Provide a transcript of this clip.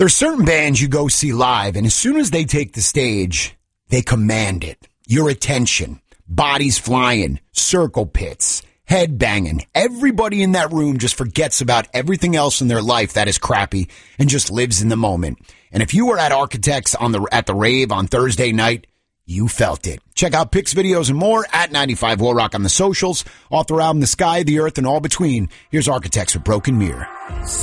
There's certain bands you go see live, and as soon as they take the stage, they command it. Your attention, bodies flying, circle pits, head banging. Everybody in that room just forgets about everything else in their life that is crappy and just lives in the moment. And if you were at Architects at the rave on Thursday night, you felt it. Check out pics, videos, and more at 95 Will Rock on the socials. Off their album, The Sky, the Earth, and All Between. Here's Architects with Broken Mirror.